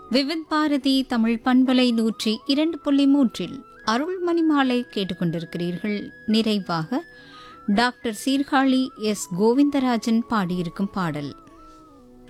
விவித் பாரதி தமிழ் பண்பலை 102.3 அருள்மணி மாலை கேட்டுக்கொண்டிருக்கிறீர்கள். நிறைவாக டாக்டர் சீர்காழி எஸ். கோவிந்தராஜன் பாடியிருக்கும் பாடல்.